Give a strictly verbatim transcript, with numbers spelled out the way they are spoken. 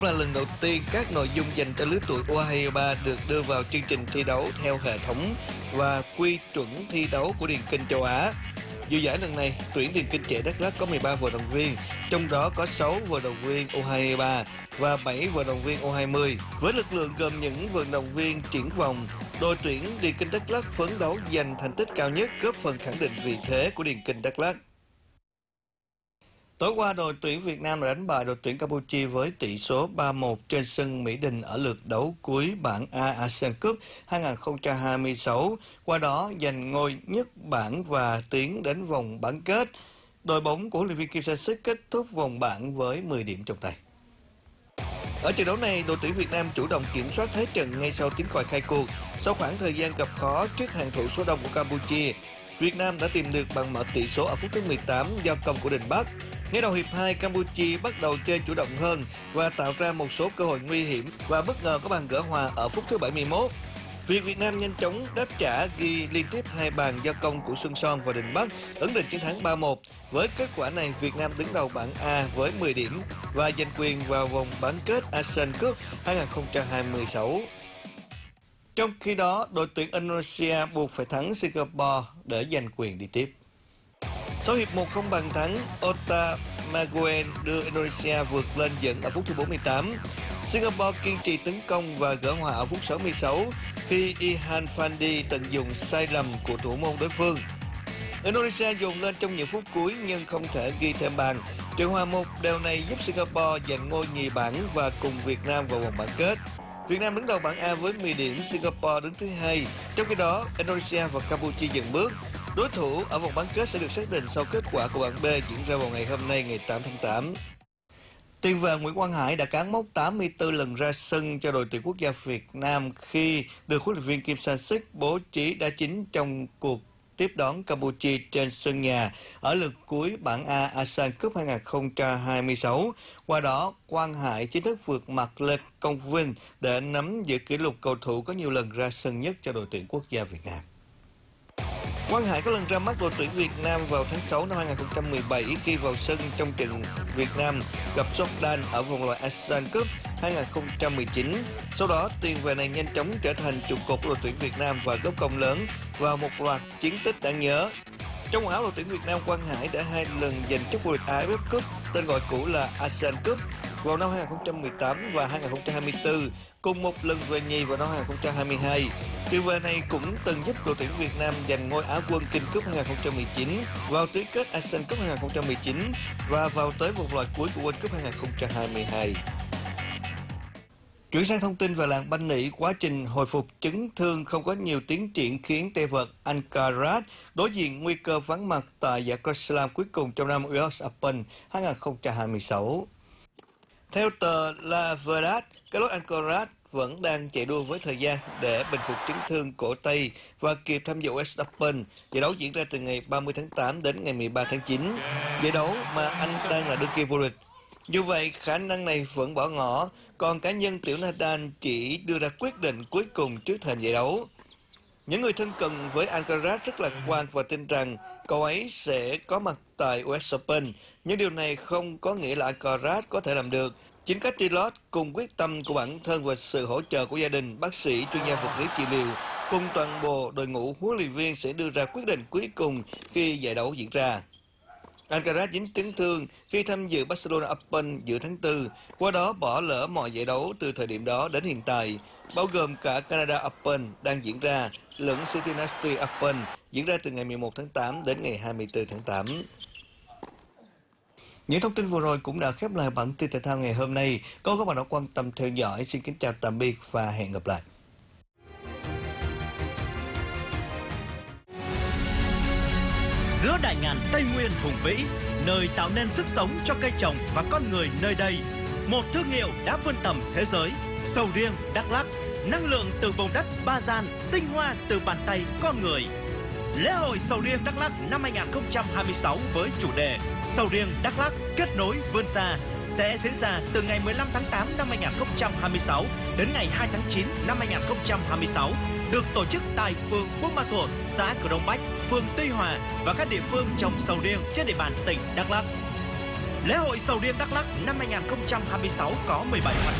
Là lần đầu tiên các nội dung dành cho lứa tuổi U hai ba được đưa vào chương trình thi đấu theo hệ thống và quy chuẩn thi đấu của điền kinh châu Á. Dự giải lần này, tuyển điền kinh trẻ Đắk Lắk có mười ba vận động viên, trong đó có sáu vận động viên U hai ba và bảy vận động viên U hai mươi. Với lực lượng gồm những vận động viên triển vọng, đội tuyển điền kinh Đắk Lắk phấn đấu giành thành tích cao nhất, góp phần khẳng định vị thế của điền kinh Đắk Lắk. Tối qua, đội tuyển Việt Nam đã đánh bại đội tuyển Campuchia với tỷ số ba một trên sân Mỹ Đình ở lượt đấu cuối bảng A Asian Cup hai không hai sáu, qua đó giành ngôi nhất bảng và tiến đến vòng bán kết. Đội bóng của huấn luyện viên Kim Sang-sik kết thúc vòng bảng với mười điểm trong tay. Ở trận đấu này, đội tuyển Việt Nam chủ động kiểm soát thế trận ngay sau tiếng còi khai cuộc. Sau khoảng thời gian gặp khó trước hàng thủ số đông của Campuchia, Việt Nam đã tìm được bàn mở tỷ số ở phút thứ mười tám do công của Đình Bắc. Ngay đầu hiệp hai, Campuchia bắt đầu chơi chủ động hơn và tạo ra một số cơ hội nguy hiểm và bất ngờ có bàn gỡ hòa ở phút thứ bảy mươi mốt. Việc Việt Nam nhanh chóng đáp trả ghi liên tiếp hai bàn do công của Xuân Son và Đình Bắc, ấn định chiến thắng ba một. Với kết quả này, Việt Nam đứng đầu bảng A với mười điểm và giành quyền vào vòng bán kết Asian Cup hai không hai sáu. Trong khi đó, đội tuyển Indonesia buộc phải thắng Singapore để giành quyền đi tiếp. Sau hiệp một không bàn thắng, Ota Maguire đưa Indonesia vượt lên dẫn ở phút thứ bốn mươi tám. Singapore kiên trì tấn công và gỡ hòa ở phút sáu mươi sáu khi Ihan Fandi tận dụng sai lầm của thủ môn đối phương. Indonesia dồn lên trong những phút cuối nhưng không thể ghi thêm bàn. Trận hòa một đều này giúp Singapore giành ngôi nhì bảng và cùng Việt Nam vào vòng bán kết. Việt Nam đứng đầu bảng A với mười điểm, Singapore đứng thứ hai. Trong khi đó, Indonesia và Campuchia dừng bước. Đối thủ ở vòng bán kết sẽ được xác định sau kết quả của bảng B diễn ra vào ngày hôm nay, ngày tám tháng tám. Tiền vệ Nguyễn Quang Hải đã cán mốc tám mươi tư lần ra sân cho đội tuyển quốc gia Việt Nam khi được huấn luyện viên Kim Sang-sik bố trí đá chính trong cuộc tiếp đón Campuchia trên sân nhà ở lượt cuối bảng A Asian Cup hai không hai sáu. Qua đó, Quang Hải chính thức vượt mặt Lê Công Vinh để nắm giữ kỷ lục cầu thủ có nhiều lần ra sân nhất cho đội tuyển quốc gia Việt Nam. Quang Hải có lần ra mắt đội tuyển Việt Nam vào tháng sáu năm hai không một bảy khi vào sân trong trận Việt Nam gặp Jordan ở vòng loại Asian Cup hai không một chín. Sau đó, tiền vệ này nhanh chóng trở thành trụ cột của đội tuyển Việt Nam và góp công lớn vào một loạt chiến tích đáng nhớ. Trong áo đội tuyển Việt Nam, Quang Hải đã hai lần giành chức vô địch a ép ép Cup, tên gọi cũ là Asian Cup, vào năm hai không một tám và hai không hai tư, cùng một lần về nhì vào năm hai không hai hai. Tiền vệ này cũng từng giúp đội tuyển Việt Nam giành ngôi Á quân King Cup hai không một chín, vào tứ kết Asian Cup hai không một chín và vào tới vòng loại cuối của World Cup hai không hai hai. Chuyển sang thông tin về làng banh nỉ, quá trình hồi phục chấn thương không có nhiều tiến triển khiến tay vợt Alcaraz đối diện nguy cơ vắng mặt tại giải Grand Slam cuối cùng trong năm u ét Open hai không hai sáu. Theo tờ La Verdad, Carlos Alcaraz vẫn đang chạy đua với thời gian để bình phục chấn thương cổ tay và kịp tham dự u ét Open. Giải đấu diễn ra từ ngày ba mươi tháng tám đến ngày mười ba tháng chín, giải đấu mà anh đang là đương kim vô địch. Dù vậy, khả năng này vẫn bỏ ngỏ, còn cá nhân tiểu Nadal chỉ đưa ra quyết định cuối cùng trước thềm giải đấu. Những người thân cận với Alcaraz rất lạc quan và tin rằng cậu ấy sẽ có mặt tại u ét Open, nhưng điều này không có nghĩa là Alcaraz có thể làm được. Chính cách Tilot cùng quyết tâm của bản thân và sự hỗ trợ của gia đình, bác sĩ, chuyên gia vật lý trị liệu cùng toàn bộ đội ngũ huấn luyện viên sẽ đưa ra quyết định cuối cùng khi giải đấu diễn ra. Alcaraz dính chấn thương khi tham dự Barcelona Open giữa tháng tư, qua đó bỏ lỡ mọi giải đấu từ thời điểm đó đến hiện tại, bao gồm cả Canada Open đang diễn ra, lẫn Cincinnati Open diễn ra từ ngày mười một tháng tám đến ngày hai mươi tư tháng tám. Những thông tin vừa rồi cũng đã khép lại bản tin thể thao ngày hôm nay. Cảm ơn các bạn đã quan tâm theo dõi. Xin kính chào tạm biệt và hẹn gặp lại. Giữa đại ngàn Tây Nguyên hùng vĩ, nơi tạo nên sức sống cho cây trồng và con người nơi đây, một thương hiệu đã vươn tầm thế giới. Sầu riêng Đắk Lắk, năng lượng từ vùng đất Ba Gian, tinh hoa từ bàn tay con người. Lễ hội sầu riêng Đắk Lắk năm hai không hai sáu với chủ đề Sầu riêng Đắk Lắk kết nối vươn xa sẽ diễn ra từ ngày mười lăm tháng tám năm hai không hai sáu đến ngày hai tháng chín năm hai không hai sáu, được tổ chức tại phường Buôn Ma Thuột, xã Crong Bách, phường Tuy Hòa và các địa phương trồng sầu riêng trên địa bàn tỉnh Đắk Lắk. Lễ hội sầu riêng Đắk Lắk năm hai không hai sáu có mười bảy hoạt động